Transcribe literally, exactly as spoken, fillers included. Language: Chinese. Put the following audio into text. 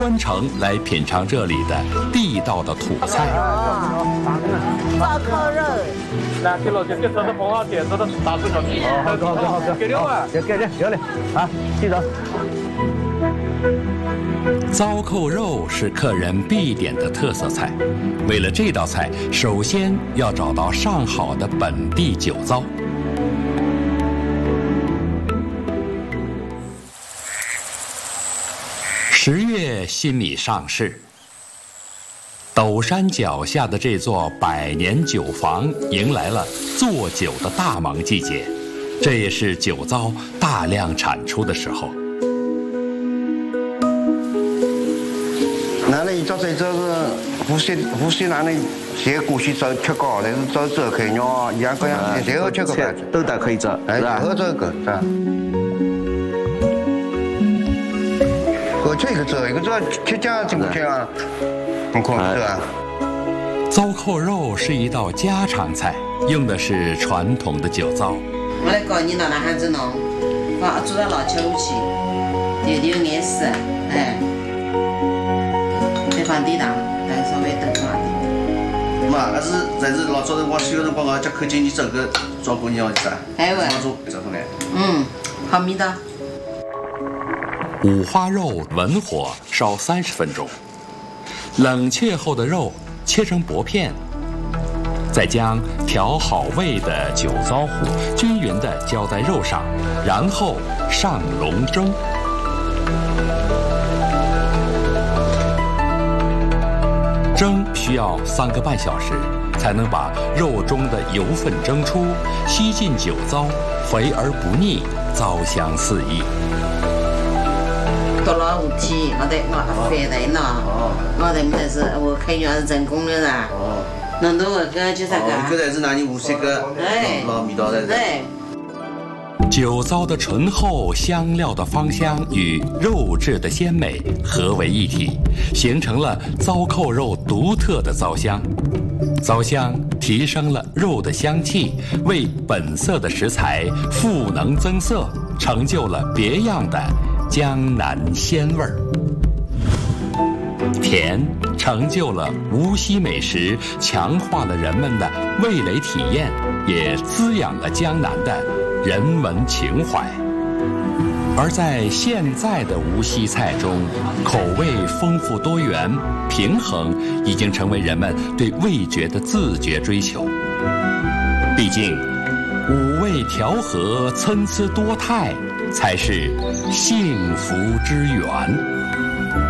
专程来品尝这里的地道的土菜。 烧烤肉， 来，给老姐给这是红花点，这是大猪小鸡。 好好好好， 给两碗， 给给给，有嘞，啊，记着。 糟扣肉是客人必点的特色菜，为了这道菜，首先要找到上好的本地酒糟。十月新米上市，陡山脚下的这座百年酒坊迎来了做酒的大忙季节，这也是酒糟大量产出的时候。 那里早在这是湖西湖西那里些过去做吃过，但是做这可以喏，一样各样的，这个吃个饭都得可以做， 哎，喝这个是吧？喝这个这一个这吃家怎么吃啊？很可是吧？ 糟扣肉是一道家常菜，用的是传统的酒糟。 我来教你拿那汉子弄，放做到老秋去，点点颜色，哎。放地上，再稍微等上点。 嘛，还是还是老早辰光小辰光，我家看见你这个照顾你要啥？ 哎喂， 做这种嘞。 嗯，好味道。 五花肉文火烧三十分钟，冷却后的肉切成薄片，再将调好味的酒糟糊均匀地浇在肉上，然后上笼蒸。蒸需要三个半小时，才能把肉中的油分蒸出，吸进酒糟，肥而不腻，糟香四溢。 到了五天，我得我翻来呢，我得没是我看见是成功了啦。哦。弄到我个就这个。 哦，这才是拿你无锡个老味道的。 对。 酒糟的醇厚，香料的芳香与肉质的鲜美合为一体，形成了糟扣肉独特的糟香。糟香提升了肉的香气，为本色的食材赋能增色，成就了别样的江南鲜味儿。甜成就了无锡美食，强化了人们的味蕾体验，也滋养了江南的人文情怀。而在现在的无锡菜中，口味丰富多元，平衡已经成为人们对味觉的自觉追求。毕竟，五味调和、参差多态，才是幸福之源。